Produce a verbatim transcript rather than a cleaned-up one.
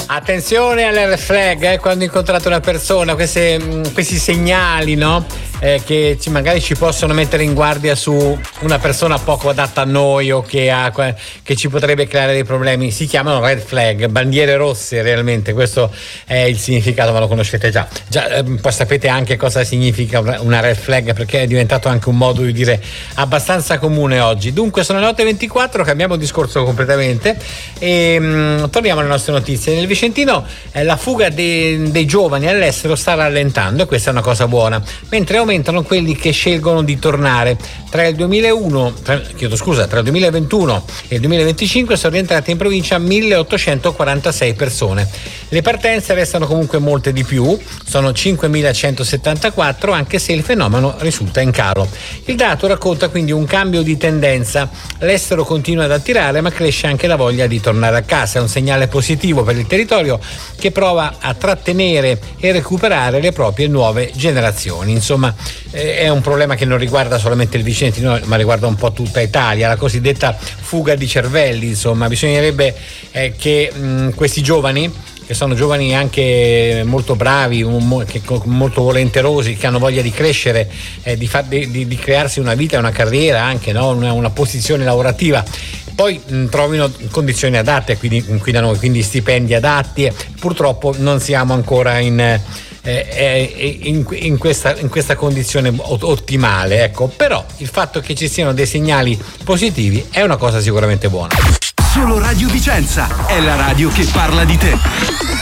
Attenzione alle red flag eh, quando incontrate una persona, queste, mh, questi segnali, no? Eh, che ci, magari ci possono mettere in guardia su una persona poco adatta a noi o che, ha, che ci potrebbe creare dei problemi. Si chiamano red flag, bandiere rosse realmente, questo è il significato, ma lo conoscete già. Già eh, poi sapete anche cosa significa una red flag, perché è diventato anche un modo di dire abbastanza comune oggi. Dunque sono le otto e ventiquattro, cambiamo discorso completamente e mh, torniamo alle nostre notizie. Nel Vicentino eh, la fuga dei, dei giovani all'estero sta rallentando e questa è una cosa buona, mentre aumentano quelli che scelgono di tornare. Tra il duemilauno, tra, chiedo scusa, tra il duemilaventuno e il duemilaventicinque sono rientrate in provincia milleottocentoquarantasei persone. Le partenze restano comunque molte di più, sono cinquemilacentosettantaquattro, anche se il fenomeno risulta in calo. Il dato racconta quindi un cambio di tendenza. L'estero continua ad attirare, ma cresce anche la voglia di tornare a casa. È un segnale positivo per il territorio che prova a trattenere e recuperare le proprie nuove generazioni. Insomma, eh, è un problema che non riguarda solamente il Vicentino, ma riguarda un po' tutta Italia, la cosiddetta fuga di cervelli. Insomma, bisognerebbe eh, che mh, questi giovani, che sono giovani anche molto bravi, um, che, molto volenterosi, che hanno voglia di crescere, eh, di, far, di, di, di crearsi una vita, una carriera, anche no? una, una posizione lavorativa, poi mh, trovino condizioni adatte, quindi, quindi, quindi stipendi adatti. Purtroppo non siamo ancora in, eh, in, in, questa, in questa condizione ottimale, ecco. Però il fatto che ci siano dei segnali positivi è una cosa sicuramente buona. Solo Radio Vicenza è la radio che parla di te.